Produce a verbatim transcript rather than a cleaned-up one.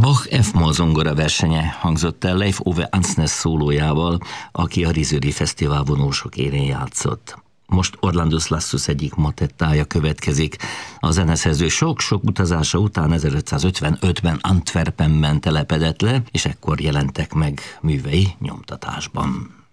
Bach F-moll zongora versenye hangzott el Leif Ove Andsnes szólójával, aki a Rizőri Fesztivál vonósok élén játszott. Most Orlandus Lassus egyik motettája következik. A zeneszerző sok-sok utazása után ezerötszázötvenötben Antwerpenben telepedett le, és ekkor jelentek meg művei nyomtatásban.